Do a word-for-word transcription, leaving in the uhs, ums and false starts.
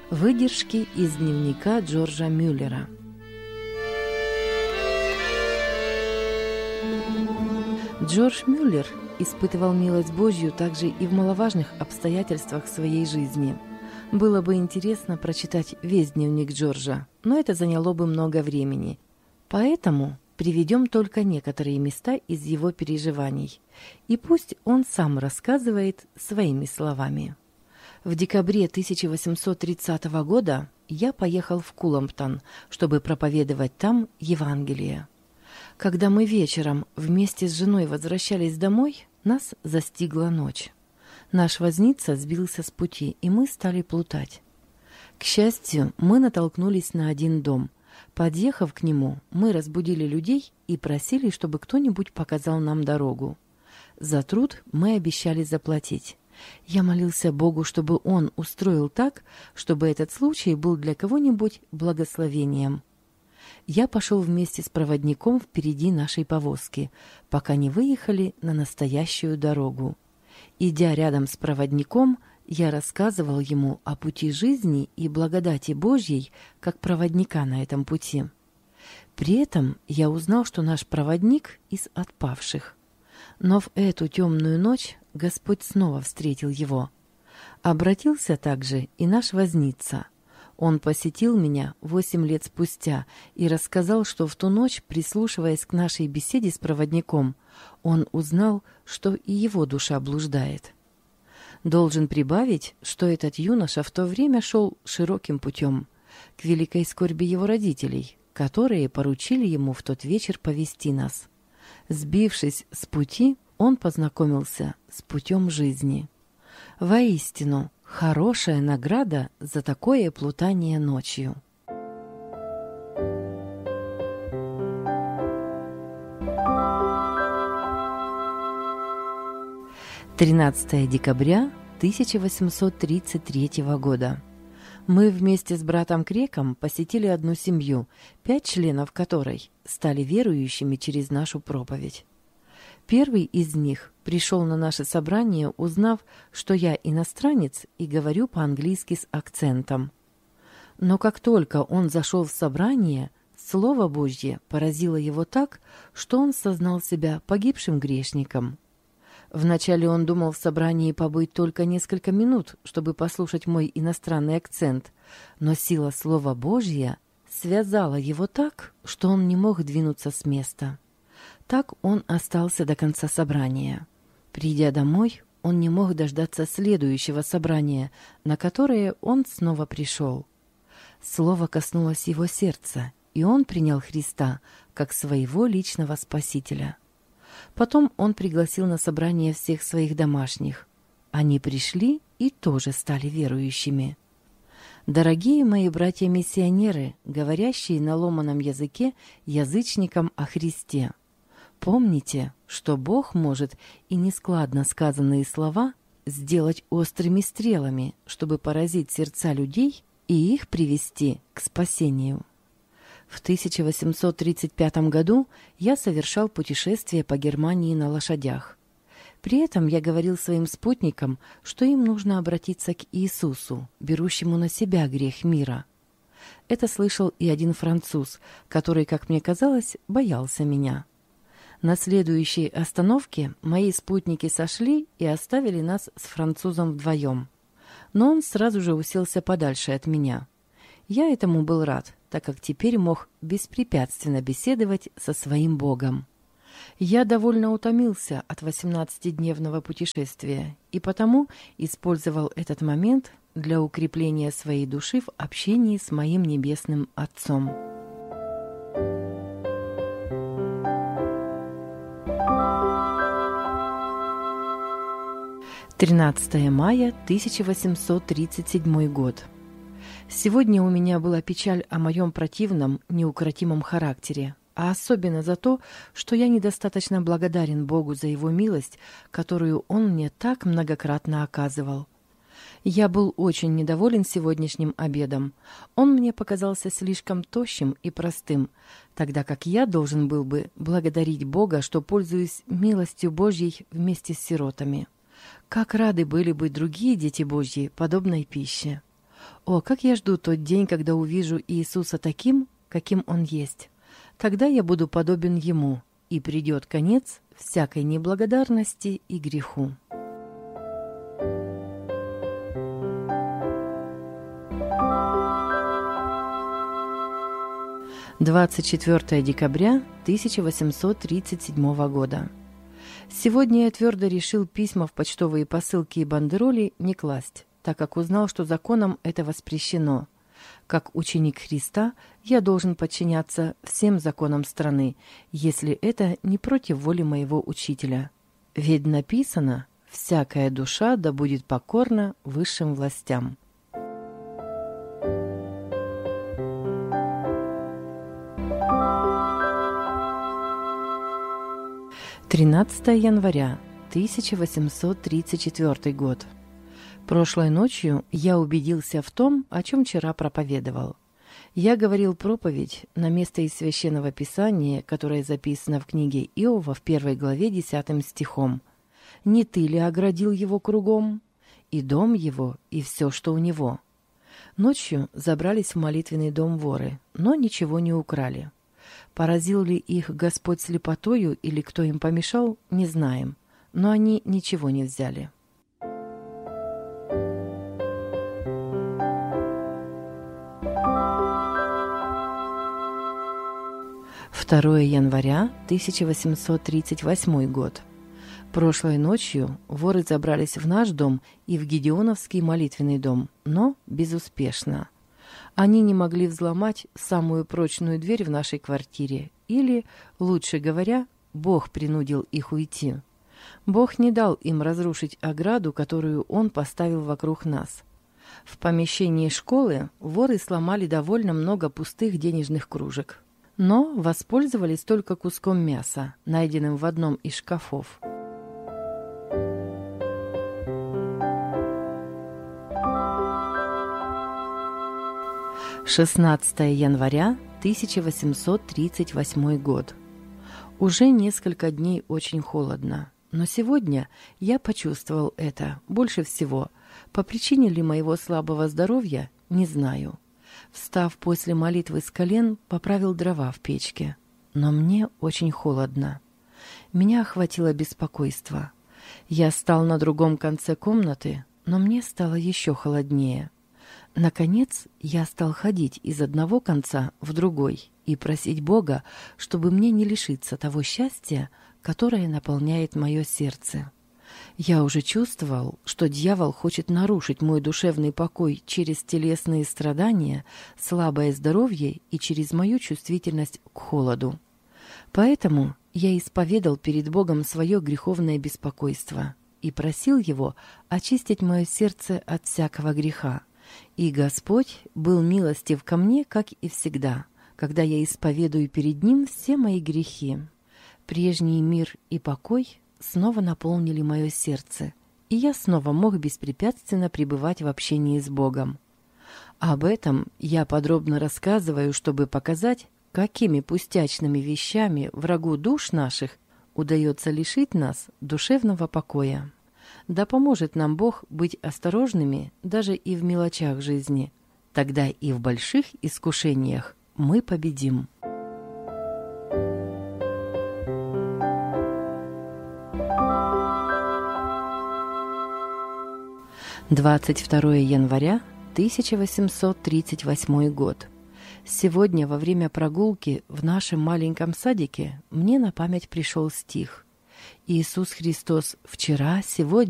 Выдержки из дневника Джорджа Мюллера. Джордж Мюллер испытывал милость Божью также и в маловажных обстоятельствах своей жизни. Было бы интересно прочитать весь дневник Джорджа, но это заняло бы много времени. Поэтому приведем только некоторые места из его переживаний. И пусть он сам рассказывает своими словами. В декабре тысяча восемьсот тридцатого года я поехал в Куломптон, чтобы проповедовать там Евангелие. Когда мы вечером вместе с женой возвращались домой, нас застигла ночь. Наш возница сбился с пути, и мы стали плутать. К счастью, мы натолкнулись на один дом. Подъехав к нему, мы разбудили людей и просили, чтобы кто-нибудь показал нам дорогу. За труд мы обещали заплатить. Я молился Богу, чтобы Он устроил так, чтобы этот случай был для кого-нибудь благословением. Я пошел вместе с проводником впереди нашей повозки, пока не выехали на настоящую дорогу. Идя рядом с проводником, я рассказывал ему о пути жизни и благодати Божьей, как проводника на этом пути. При этом я узнал, что наш проводник из отпавших. Но в эту темную ночь Господь снова встретил его. Обратился также и наш возница. Он посетил меня восемь лет спустя и рассказал, что в ту ночь, прислушиваясь к нашей беседе с проводником, он узнал, что и его душа блуждает. Должен прибавить, что этот юноша в то время шел широким путем, к великой скорби его родителей, которые поручили ему в тот вечер повести нас. Сбившись с пути, он познакомился с путем жизни. Воистину, хорошая награда за такое плутание ночью. тринадцатого декабря тысяча восемьсот тридцать третьего года. Мы вместе с братом Креком посетили одну семью, пять членов которой стали верующими через нашу проповедь. Первый из них пришел на наше собрание, узнав, что я иностранец и говорю по-английски с акцентом. Но как только он зашел в собрание, Слово Божье поразило его так, что он сознал себя погибшим грешником. Вначале он думал в собрании побыть только несколько минут, чтобы послушать мой иностранный акцент, но сила Слова Божья связала его так, что он не мог двинуться с места. Так он остался до конца собрания. Придя домой, он не мог дождаться следующего собрания, на которое он снова пришел. Слово коснулось его сердца, и он принял Христа как своего личного Спасителя. Потом он пригласил на собрание всех своих домашних. Они пришли и тоже стали верующими. Дорогие мои братья-миссионеры, говорящие на ломаном языке язычникам о Христе, помните, что Бог может и нескладно сказанные слова сделать острыми стрелами, чтобы поразить сердца людей и их привести к спасению. В тысяча восемьсот тридцать пятом году я совершал путешествие по Германии на лошадях. При этом я говорил своим спутникам, что им нужно обратиться к Иисусу, берущему на себя грех мира. Это слышал и один француз, который, как мне казалось, боялся меня. На следующей остановке мои спутники сошли и оставили нас с французом вдвоем. Но он сразу же уселся подальше от меня. Я этому был рад, так как теперь мог беспрепятственно беседовать со своим Богом. Я довольно утомился от восемнадцатидневного путешествия и потому использовал этот момент для укрепления своей души в общении с моим Небесным Отцом. тринадцатого мая тысяча восемьсот тридцать седьмой год. Сегодня у меня была печаль о моем противном, неукротимом характере, а особенно за то, что я недостаточно благодарен Богу за Его милость, которую Он мне так многократно оказывал. Я был очень недоволен сегодняшним обедом. Он мне показался слишком тощим и простым, тогда как я должен был бы благодарить Бога, что пользуюсь милостью Божьей вместе с сиротами. Как рады были бы другие дети Божьи подобной пище! О, как я жду тот день, когда увижу Иисуса таким, каким Он есть. Тогда я буду подобен Ему, и придет конец всякой неблагодарности и греху. двадцать четвёртое декабря тысяча восемьсот тридцать седьмого года. Сегодня я твердо решил письма в почтовые посылки и бандероли не класть, так как узнал, что законом это воспрещено. Как ученик Христа я должен подчиняться всем законам страны, если это не против воли моего учителя. Ведь написано: «Всякая душа да будет покорна высшим властям». тринадцатое января тысяча восемьсот тридцать четвёртый год. Прошлой ночью я убедился в том, о чем вчера проповедовал. Я говорил проповедь на место из Священного Писания, которое записано в книге Иова в первой главе десятым стихом. «Не ты ли оградил его кругом? И дом его, и все, что у него». Ночью забрались в молитвенный дом воры, но ничего не украли. Поразил ли их Господь слепотою или кто им помешал, не знаем, но они ничего не взяли. второе января тысяча восемьсот тридцать восьмой год. Прошлой ночью воры забрались в наш дом и в Гедеоновский молитвенный дом, но безуспешно. Они не могли взломать самую прочную дверь в нашей квартире, или, лучше говоря, Бог принудил их уйти. Бог не дал им разрушить ограду, которую Он поставил вокруг нас. В помещении школы воры сломали довольно много пустых денежных кружек, но воспользовались только куском мяса, найденным в одном из шкафов. шестнадцатое января тысяча восемьсот тридцать восьмой год. Уже несколько дней очень холодно, но сегодня я почувствовал это больше всего. По причине ли моего слабого здоровья, не знаю. Встав после молитвы с колен, поправил дрова в печке. Но мне очень холодно. Меня охватило беспокойство. Я стал на другом конце комнаты, но мне стало еще холоднее. Наконец, я стал ходить из одного конца в другой и просить Бога, чтобы мне не лишиться того счастья, которое наполняет мое сердце. Я уже чувствовал, что дьявол хочет нарушить мой душевный покой через телесные страдания, слабое здоровье и через мою чувствительность к холоду. Поэтому я исповедал перед Богом свое греховное беспокойство и просил Его очистить мое сердце от всякого греха. И Господь был милостив ко мне, как и всегда, когда я исповедую перед Ним все мои грехи. Прежний мир и покой снова наполнили мое сердце, и я снова мог беспрепятственно пребывать в общении с Богом. Об этом я подробно рассказываю, чтобы показать, какими пустячными вещами врагу душ наших удается лишить нас душевного покоя. Да поможет нам Бог быть осторожными даже и в мелочах жизни. Тогда и в больших искушениях мы победим. двадцать второе января тысяча восемьсот тридцать восьмой год. Сегодня во время прогулки в нашем маленьком садике мне на память пришел стих: «Иисус Христос вчера, сегодня